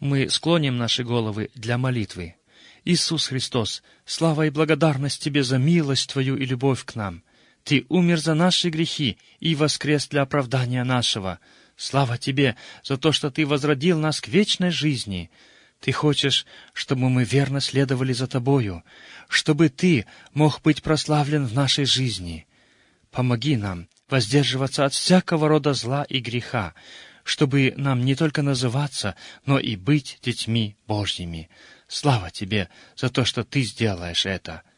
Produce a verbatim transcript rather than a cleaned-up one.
Мы склоним наши головы для молитвы. Иисус Христос, слава и благодарность Тебе за милость Твою и любовь к нам. Ты умер за наши грехи и воскрес для оправдания нашего. Слава Тебе за то, что Ты возродил нас к вечной жизни. Ты хочешь, чтобы мы верно следовали за Тобою, чтобы Ты мог быть прославлен в нашей жизни. Помоги нам воздерживаться от всякого рода зла и греха, чтобы нам не только называться, но и быть детьми Божьими. Слава Тебе за то, что Ты сделаешь это.